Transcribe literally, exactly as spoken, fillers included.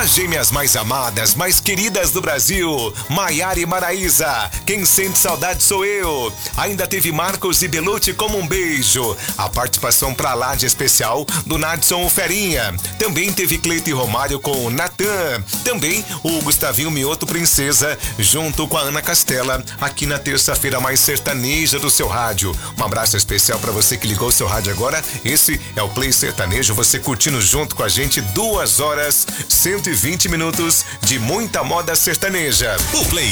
As gêmeas mais amadas, mais queridas do Brasil, Maiara e Maraísa. Quem sente saudade sou eu. Ainda teve Marcos e Belucci como um beijo. A participação pra lá de especial do Nadson Ferinha. Também teve Cleito e Romário com o Natan. Também o Gustavinho Mioto Princesa, junto com a Ana Castela, aqui na terça-feira mais sertaneja do seu rádio. Um abraço especial pra você que ligou o seu rádio agora. Esse é o Play Sertanejo, você curtindo junto com a gente duas horas, cento e vinte minutos de muita moda sertaneja. O Play